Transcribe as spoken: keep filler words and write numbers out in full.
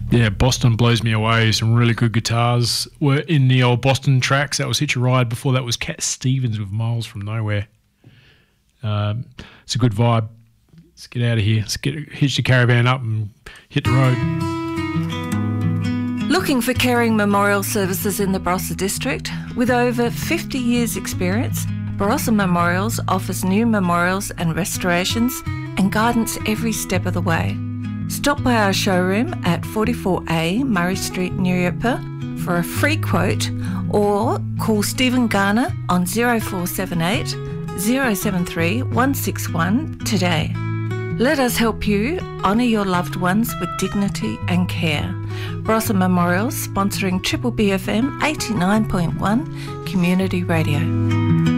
Yeah, Boston blows me away. Some really good guitars were in the old Boston tracks. That was Hitch a Ride. Before that was Cat Stevens with Miles from Nowhere. Um, it's a good vibe. Let's get out of here. Let's get hitch the caravan up and hit the road. Looking for caring memorial services in the Barossa district? With over fifty years experience, Barossa Memorials offers new memorials and restorations and guidance every step of the way. Stop by our showroom at forty-four A Murray Street, Nuriootpa for a free quote, or call Stephen Garner on zero four seven eight, zero seven three, one six one today. Let us help you honour your loved ones with dignity and care. Barossa Memorials sponsoring Triple B F M eighty-nine point one Community Radio.